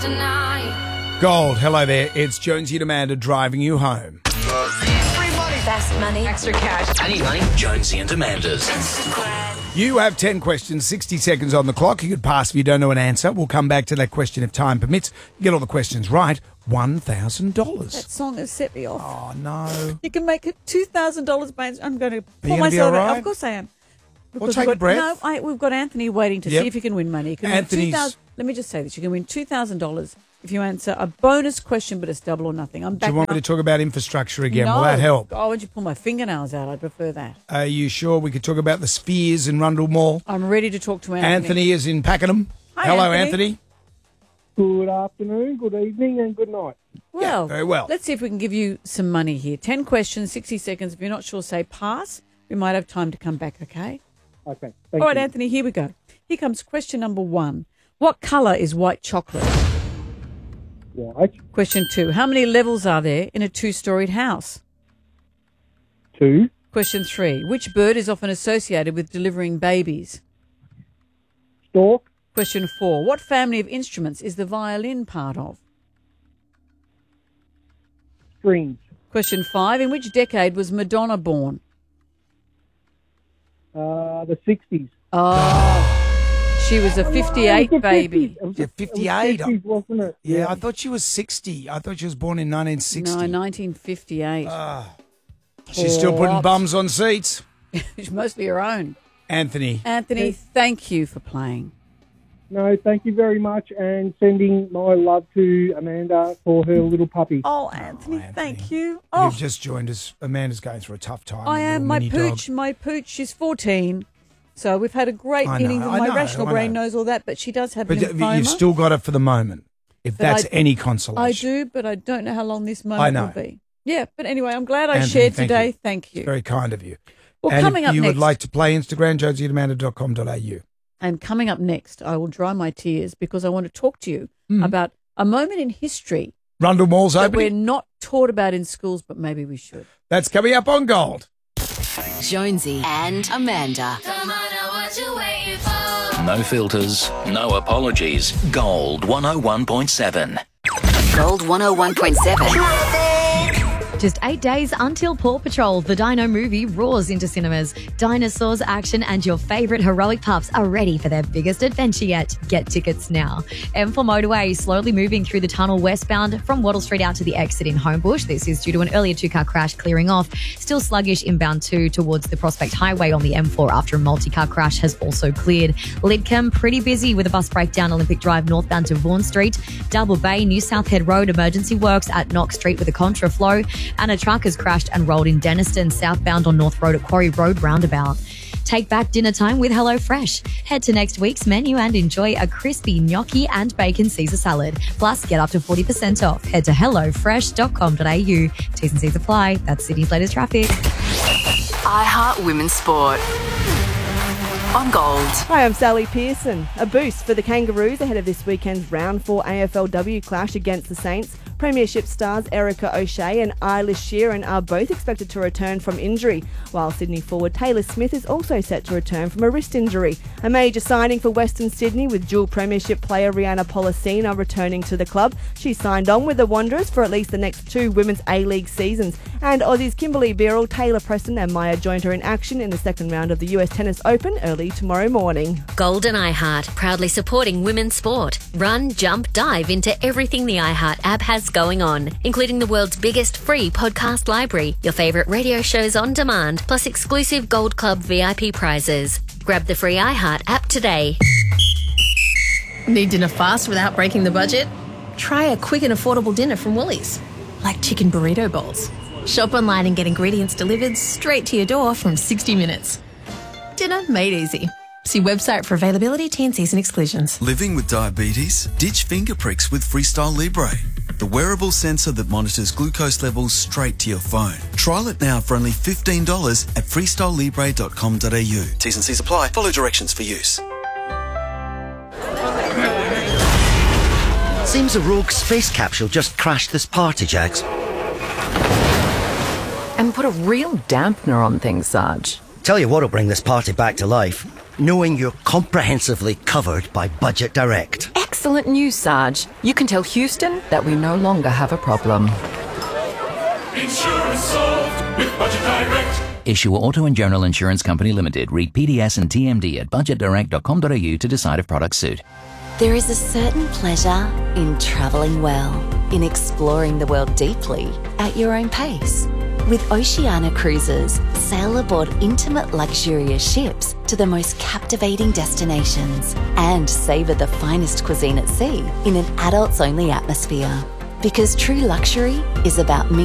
Gold, hello there. It's Jonesy and Amanda driving you home. Free money. Fast money. Extra cash. I need money. Jonesy and Amanda's. You have 10 questions, 60 seconds on the clock. You could pass if you don't know an answer. We'll come back to that question if time permits. You get all the questions right, $1,000. That song has set me off. Oh, no. You can make it $2,000, mate. I'm going to pull gonna be myself all right? out. Of course I am. Because take we've a breath. No, we've got Anthony waiting to Yep. see if you can win money. You can Anthony's- win let me just say this. You can win $2,000 if you answer a bonus question, but it's double or nothing. I'm back Do you want now. me to talk about infrastructure again? No. Will that help? Oh, would you pull my fingernails out? I'd prefer that. Are you sure we could talk about the Spheres in Rundle Mall? I'm ready to talk to Anthony. Anthony is in Pakenham. Hi, Hello, Anthony. Anthony. Good afternoon, good evening, and good night. Well, very well. Let's see if we can give you some money here. 10 questions, 60 seconds. If you're not sure, say pass. We might have time to come back, okay? Okay, All right, Anthony, here we go. Here comes question number 1. What colour is white chocolate? White. Question 2. How many levels are there in a 2-storied house? 2. Question 3. Which bird is often associated with delivering babies? Stork. Question 4. What family of instruments is the violin part of? Strings. Question 5. In which decade was Madonna born? The 60s. Oh, she was a 58 It was the baby. 50s. It was Yeah, the- 58. It was 50s, wasn't it? Yeah, I thought she was 60. I thought she was born in 1960. No, 1958. She's still putting What? bums on seats. It's mostly her own. Anthony. Anthony, thank you for playing. No, thank you very much, and sending my love to Amanda for her little puppy. Oh, Anthony, Anthony. thank you. Oh, You've just joined us. Amanda's going through a tough time. I with am. little My mini pooch, dog. my pooch, she's 14. So we've had a great I know, innings, and I my know, rational I brain know. knows all that, but she does have But lymphoma. you've still got it for the moment, if But that's I- any I consolation. do, but I don't know how long this I moment know. will be. Yeah, but anyway, I'm glad I Anthony, shared thank today. you. Thank you. Very kind of you. Well, and coming if up you next, would like to play Instagram, jonesy@amanda.com.au. and coming up next, I will dry my tears because I want to talk to you about a moment in history Rundle Mall's that we're opening. not taught about in schools, but maybe we should. That's coming up on Gold. Jonesy and Amanda. No filters, no apologies. Gold 101.7. Gold 101.7. Just 8 days until Paw Patrol, the Dino movie roars into cinemas. Dinosaurs, action, and your favourite heroic pups are ready for their biggest adventure yet. Get tickets now. M4 motorway slowly moving through the tunnel westbound from Wattle Street out to the exit in Homebush. This is due to an earlier 2-car crash clearing off. Still sluggish inbound 2 towards the Prospect Highway on the M4 after a multi-car crash has also cleared. Lidcombe pretty busy with a bus breakdown Olympic Drive northbound to Vaughan Street. Double Bay, New South Head Road emergency works at Knox Street with a contraflow. And a truck has crashed and rolled in Denniston, southbound on North Road at Quarry Road roundabout. Take back dinner time with HelloFresh. Head to next week's menu and enjoy a crispy gnocchi and bacon Caesar salad. Plus, get up to 40% off. Head to hellofresh.com.au. T's and C's apply. That's Sydney's latest traffic. iHeart Women's Sport. On Gold. Hi, I'm Sally Pearson. A boost for the Kangaroos ahead of this weekend's Round 4 AFLW clash against the Saints. Premiership stars Erica O'Shea and Eilish Sheeran are both expected to return from injury, while Sydney forward Taylor Smith is also set to return from a wrist injury. A major signing for Western Sydney with dual Premiership player Rihanna Pollicina returning to the club. She signed on with the Wanderers for at least the next 2 Women's A-League seasons. And Aussies Kimberly Birrell, Taylor Preston and Maya Jointer in action in the second round of the US Tennis Open early tomorrow morning. Gold and iHeart, proudly supporting women's sport. Run, jump, dive into everything the iHeart app has going on, including the world's biggest free podcast library, your favourite radio shows on demand, plus exclusive Gold Club VIP prizes. Grab the free iHeart app today. Need dinner fast without breaking the budget? Try a quick and affordable dinner from Woolies, like chicken burrito bowls. Shop online and get ingredients delivered straight to your door from 60 minutes. Dinner made easy. See website for availability, T&Cs and exclusions. Living with diabetes? Ditch finger pricks with Freestyle Libre, the wearable sensor that monitors glucose levels straight to your phone. Trial it now for only $15 at freestylelibre.com.au. T's and C's apply. Follow directions for use. Seems a rogue space capsule just crashed this party, Jags. And put a real dampener on things, Sarge. Tell you what'll bring this party back to life. Knowing you're comprehensively covered by Budget Direct. Excellent. Excellent news, Sarge. You can tell Houston that we no longer have a problem. Insurance solved with Budget Direct. Issue Auto and General Insurance Company Limited. Read PDS and TMD at budgetdirect.com.au to decide if products suit. There is a certain pleasure in travelling well, in exploring the world deeply at your own pace. With Oceania Cruises, sail aboard intimate luxurious ships to the most captivating destinations and savour the finest cuisine at sea in an adults-only atmosphere. Because true luxury is about